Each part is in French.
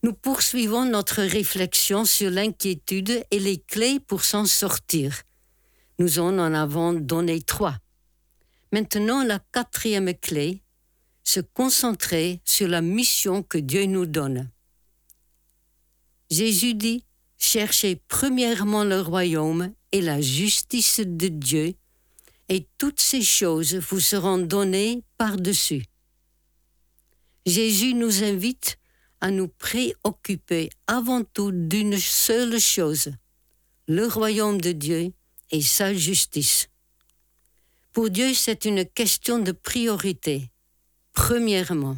Nous poursuivons notre réflexion sur l'inquiétude et les clés pour s'en sortir. Nous en avons donné 3. Maintenant, la 4e clé, se concentrer sur la mission que Dieu nous donne. Jésus dit, cherchez premièrement le royaume et la justice de Dieu, et toutes ces choses vous seront données par-dessus. Jésus nous invite à nous préoccuper avant tout d'une seule chose, le royaume de Dieu et sa justice. Pour Dieu, c'est une question de priorité, premièrement.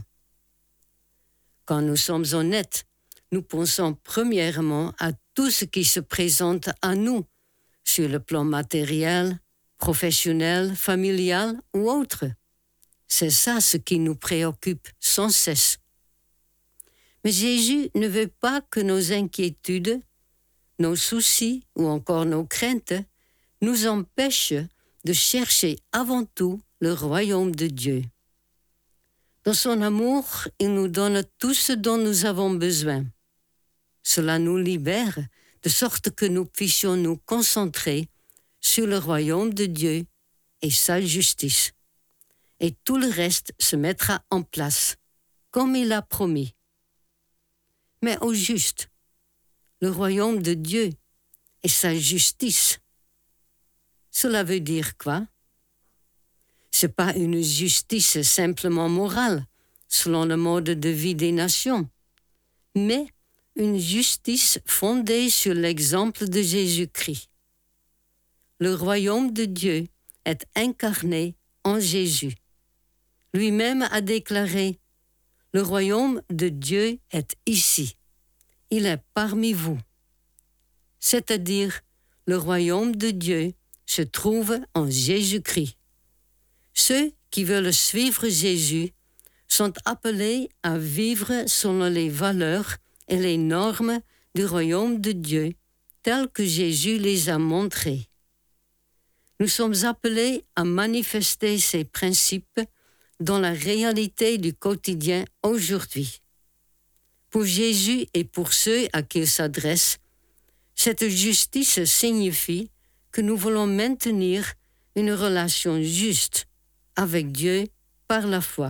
Quand nous sommes honnêtes, nous pensons premièrement à tout ce qui se présente à nous, sur le plan matériel, professionnel, familial ou autre. C'est ça ce qui nous préoccupe sans cesse. Mais Jésus ne veut pas que nos inquiétudes, nos soucis ou encore nos craintes nous empêchent de chercher avant tout le royaume de Dieu. Dans son amour, il nous donne tout ce dont nous avons besoin. Cela nous libère de sorte que nous puissions nous concentrer sur le royaume de Dieu et sa justice. Et tout le reste se mettra en place, comme il a promis. Mais au juste, le royaume de Dieu et sa justice, cela veut dire quoi? Ce n'est pas une justice simplement morale, selon le mode de vie des nations, mais une justice fondée sur l'exemple de Jésus-Christ. Le royaume de Dieu est incarné en Jésus. Lui-même a déclaré, « Le royaume de Dieu est ici. Il est parmi vous. » C'est-à-dire, le royaume de Dieu se trouve en Jésus-Christ. Ceux qui veulent suivre Jésus sont appelés à vivre selon les valeurs et les normes du royaume de Dieu, telles que Jésus les a montrées. Nous sommes appelés à manifester ces principes dans la réalité du quotidien aujourd'hui. Pour Jésus et pour ceux à qui il s'adresse, cette justice signifie que nous voulons maintenir une relation juste avec Dieu par la foi.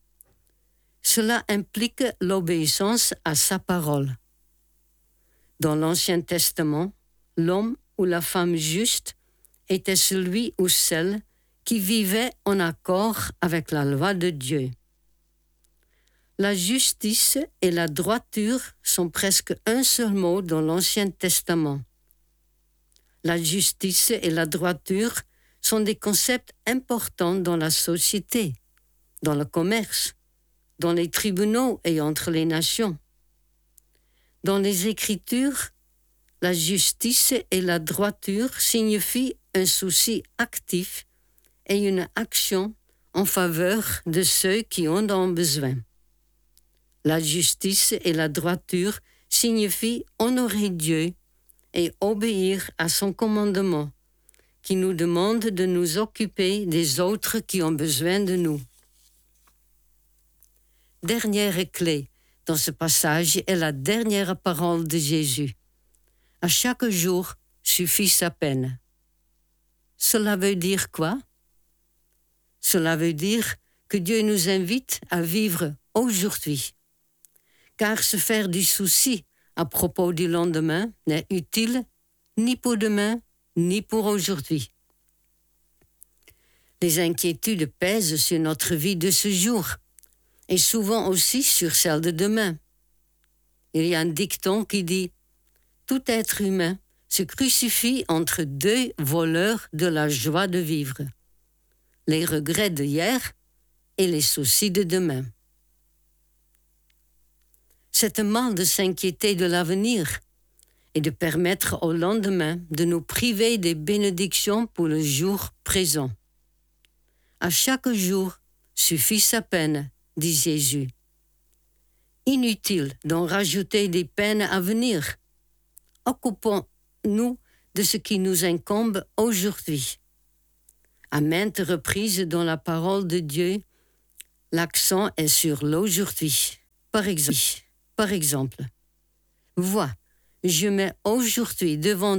Cela implique l'obéissance à sa parole. Dans l'Ancien Testament, l'homme ou la femme juste était celui ou celle qui vivait en accord avec la loi de Dieu. La justice et la droiture sont presque un seul mot dans l'Ancien Testament. La justice et la droiture sont des concepts importants dans la société, dans le commerce, dans les tribunaux et entre les nations. Dans les Écritures, la justice et la droiture signifient un souci actif et une action en faveur de ceux qui en ont besoin. La justice et la droiture signifient honorer Dieu et obéir à son commandement, qui nous demande de nous occuper des autres qui ont besoin de nous. Dernière clé dans ce passage est la dernière parole de Jésus. À chaque jour suffit sa peine. Cela veut dire quoi? Cela veut dire que Dieu nous invite à vivre aujourd'hui. Car se faire du souci à propos du lendemain n'est utile ni pour demain, ni pour aujourd'hui. Les inquiétudes pèsent sur notre vie de ce jour et souvent aussi sur celle de demain. Il y a un dicton qui dit « Tout être humain se crucifie entre 2 voleurs de la joie de vivre, les regrets d'hier et les soucis de demain. » C'est mal de s'inquiéter de l'avenir et de permettre au lendemain de nous priver des bénédictions pour le jour présent. À chaque jour suffit sa peine, dit Jésus. Inutile d'en rajouter des peines à venir. Occupons-nous de ce qui nous incombe aujourd'hui. À maintes reprises dans la parole de Dieu, l'accent est sur l'aujourd'hui. Par exemple, Vois, je mets aujourd'hui devant